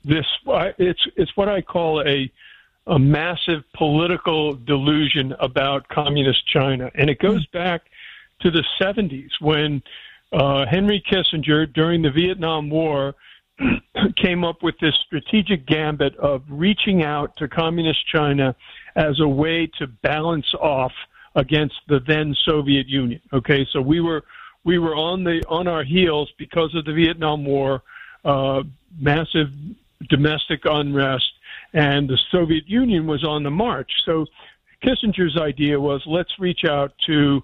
it's what I call a massive political delusion about communist China. And it goes back to the 70s when Henry Kissinger, during the Vietnam War, came up with this strategic gambit of reaching out to communist China as a way to balance off against the then Soviet Union. Okay, so we were on our heels because of the Vietnam War, massive domestic unrest, and the Soviet Union was on the march. So Kissinger's idea was, let's reach out to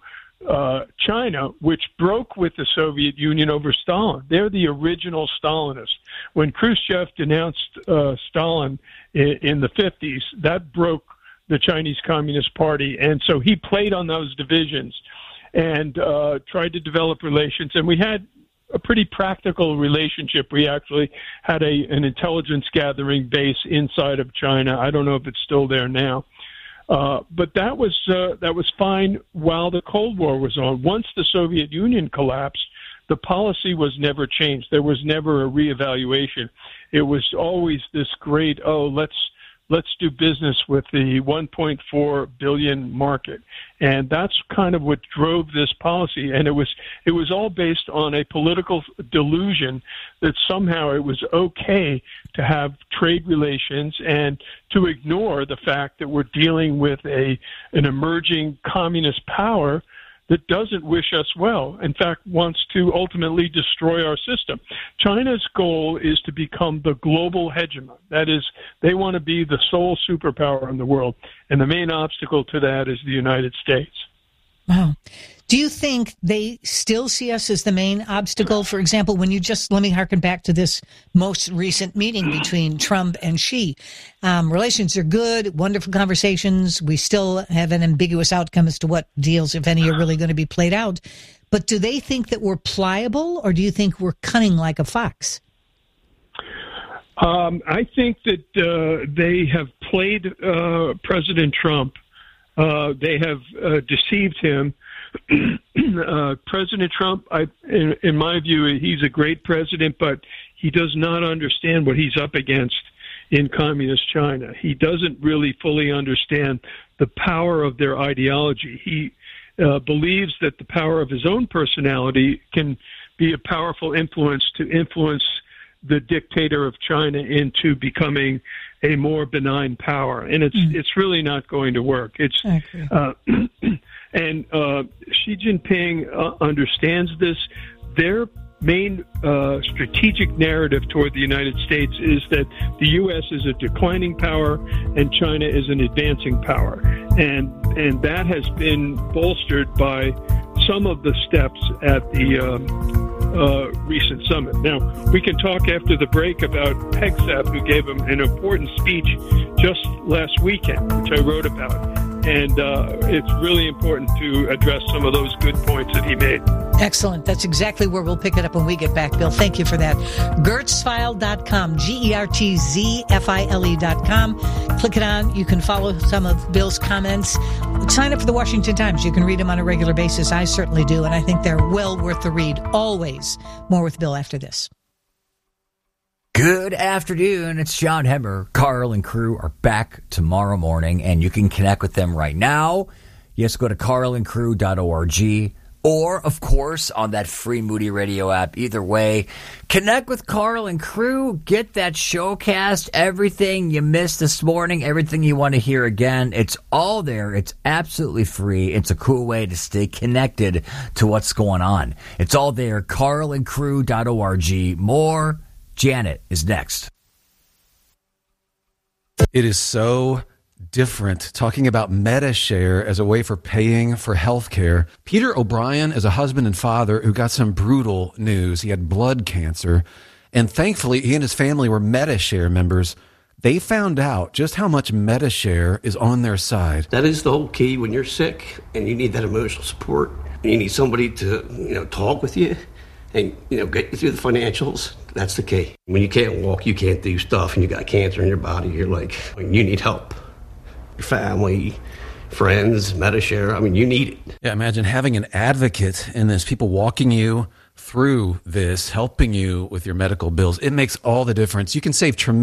China, which broke with the Soviet Union over Stalin. They're the original Stalinists. When Khrushchev denounced Stalin in the 50s, that broke the Chinese Communist Party. And so he played on those divisions and tried to develop relations. And we had a pretty practical relationship. We actually had an intelligence gathering base inside of China. I don't know if it's still there now. But that was fine while the Cold War was on. Once the Soviet Union collapsed, the policy was never changed. There was never a reevaluation. It was always this great, let's do business with the 1.4 billion market. And that's kind of what drove this policy. And it was all based on a political delusion that somehow it was okay to have trade relations and to ignore the fact that we're dealing with an emerging communist power that doesn't wish us well, in fact, wants to ultimately destroy our system. China's goal is to become the global hegemon. That is, they want to be the sole superpower in the world, and the main obstacle to that is the United States. Wow. Do you think they still see us as the main obstacle? For example, when let me harken back to this most recent meeting between Trump and Xi. Relations are good, wonderful conversations. We still have an ambiguous outcome as to what deals, if any, are really going to be played out. But do they think that we're pliable, or do you think we're cunning like a fox? I think that they have played President Trump. They have deceived him. President Trump, in my view, he's a great president, but he does not understand what he's up against in communist China. He doesn't really fully understand the power of their ideology. He believes that the power of his own personality can be a powerful influence to influence the dictator of China into becoming a more benign power, and it's really not going to work. And Xi Jinping understands this. Their main strategic narrative toward the United States is that the U.S. is a declining power and China is an advancing power, and that has been bolstered by some of the steps at the recent summit. Now, we can talk after the break about Hegseth, who gave him an important speech just last weekend, which I wrote about. And it's really important to address some of those good points that he made. Excellent. That's exactly where we'll pick it up when we get back, Bill. Thank you for that. Gertzfile.com, GERTZFILE.com. Click it on. You can follow some of Bill's comments. Sign up for the Washington Times. You can read them on a regular basis. I certainly do, and I think they're well worth the read. Always. More with Bill after this. Good afternoon. It's John Hemmer. Carl and crew are back tomorrow morning, and you can connect with them right now. Yes, go to carlandcrew.org, or, of course, on that free Moody Radio app. Either way, connect with Carl and crew. Get that showcast, everything you missed this morning, everything you want to hear again. It's all there. It's absolutely free. It's a cool way to stay connected to what's going on. It's all there, carlandcrew.org. More. Janet is next. It is so different talking about MediShare as a way for paying for health care. Peter O'Brien is a husband and father who got some brutal news. He had blood cancer, and thankfully he and his family were MediShare members. They found out just how much MediShare is on their side. That is the whole key when you're sick and you need that emotional support. You need somebody to, talk with you and, get you through the financials. That's the key. When you can't walk, you can't do stuff, and you got cancer in your body, you're like, you need help. Your family, friends, MediShare, you need it. Yeah, imagine having an advocate in this, people walking you through this, helping you with your medical bills. It makes all the difference. You can save tremendous